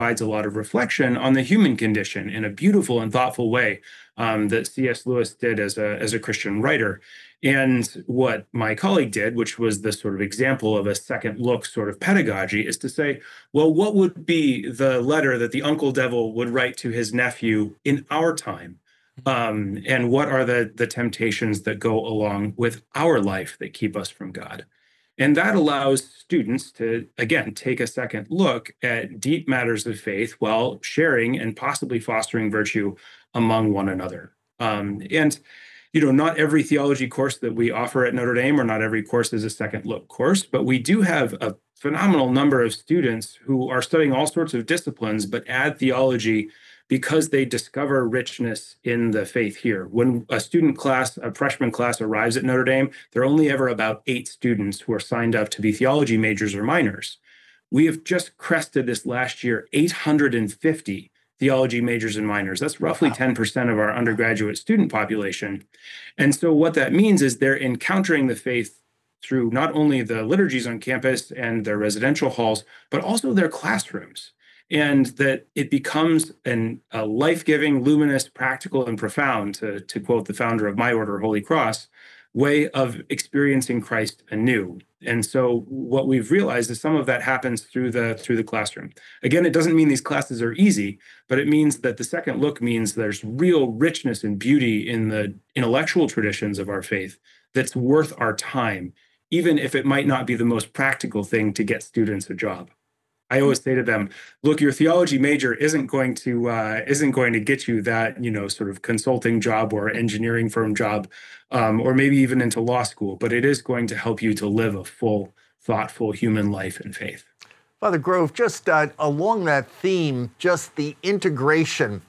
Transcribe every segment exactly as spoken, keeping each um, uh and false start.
provides a lot of reflection on the human condition in a beautiful and thoughtful way um, that C S. Lewis did as a, as a Christian writer. And what my colleague did, which was the sort of example of a second look sort of pedagogy, is to say, well, what would be the letter that the Uncle Devil would write to his nephew in our time? Um, and what are the, the temptations that go along with our life that keep us from God? And that allows students to, again, take a second look at deep matters of faith while sharing and possibly fostering virtue among one another. Um, and, you know, not every theology course that we offer at Notre Dame, or not every course is a second look course, but we do have a phenomenal number of students who are studying all sorts of disciplines, but add theology because they discover richness in the faith here. When a student class, a freshman class arrives at Notre Dame, there are only ever about eight students who are signed up to be theology majors or minors. We have just crested this last year eight hundred fifty theology majors and minors. That's roughly wow. ten percent of our undergraduate student population. And so what that means is they're encountering the faith through not only the liturgies on campus and their residential halls, but also their classrooms. And that it becomes an, a life-giving, luminous, practical, and profound, to, to quote the founder of my order, Holy Cross, way of experiencing Christ anew. And so what we've realized is some of that happens through the through the classroom. Again, it doesn't mean these classes are easy, but it means that the second look means there's real richness and beauty in the intellectual traditions of our faith that's worth our time, even if it might not be the most practical thing to get students a job. I always say to them, look, your theology major isn't going to uh, isn't going to get you that, you know, sort of consulting job or engineering firm job, um, or maybe even into law school, but it is going to help you to live a full, thoughtful human life in faith. Father Grove, just uh, along that theme, just the integration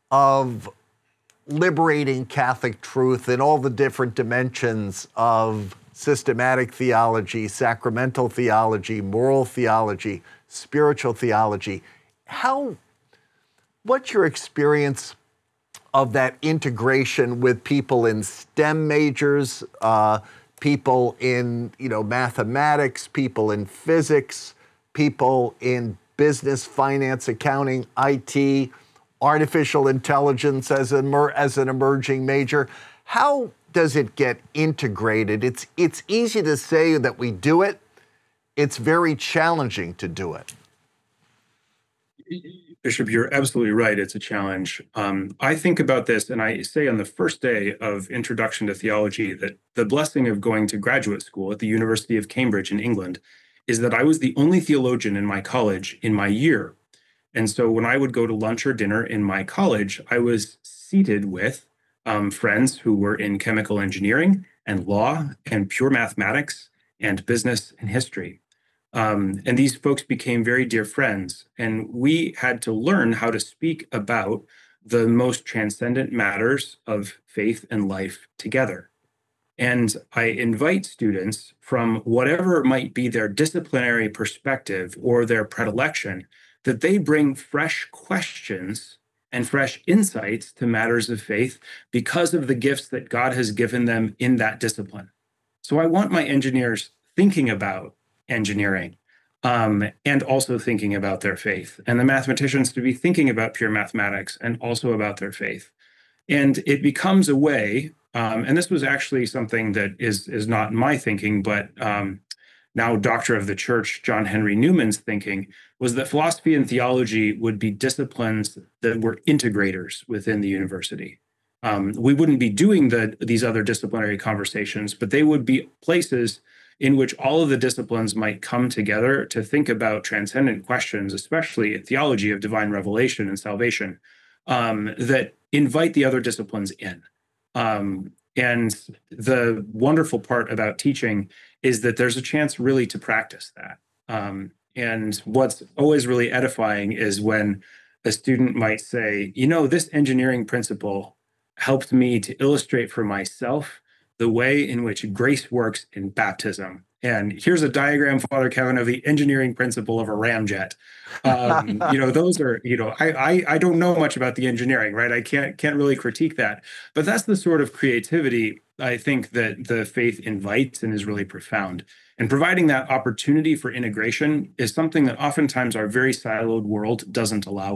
of liberating Catholic truth in all the different dimensions of systematic theology, sacramental theology, moral theology, spiritual theology. How, what's your experience of that integration with people in STEM majors, uh, people in, you know, mathematics, people in physics, people in business, finance, accounting, I T, artificial intelligence as an, as an emerging major? How does it get integrated? It's, it's easy to say that we do it. It's very challenging to do it. Bishop, you're absolutely right. It's a challenge. Um, I think about this, and I say on the first day of Introduction to Theology that the blessing of going to graduate school at the University of Cambridge in England is that I was the only theologian in my college in my year. And so when I would go to lunch or dinner in my college, I was seated with um, friends who were in chemical engineering and law and pure mathematics and business and history. Um, and these folks became very dear friends. And we had to learn how to speak about the most transcendent matters of faith and life together. And I invite students from whatever might be their disciplinary perspective or their predilection, that they bring fresh questions and fresh insights to matters of faith because of the gifts that God has given them in that discipline. So I want my engineers thinking about engineering um, and also thinking about their faith, and the mathematicians to be thinking about pure mathematics and also about their faith. And it becomes a way, um, and this was actually something that is, is not my thinking, but um, now Doctor of the Church, John Henry Newman's thinking, was that philosophy and theology would be disciplines that were integrators within the university. Um, we wouldn't be doing the, these other disciplinary conversations, but they would be places in which all of the disciplines might come together to think about transcendent questions, especially in theology of divine revelation and salvation, um, that invite the other disciplines in. Um, and the wonderful part about teaching is that there's a chance really to practice that. Um, and what's always really edifying is when a student might say, you know, this engineering principle helped me to illustrate for myself the way in which grace works in baptism. And here's a diagram, Father Kevin, of the engineering principle of a ramjet. Um, you know, those are, you know, I, I I don't know much about the engineering, right? I can't can't really critique that. But that's the sort of creativity I think that the faith invites and is really profound. And providing that opportunity for integration is something that oftentimes our very siloed world doesn't allow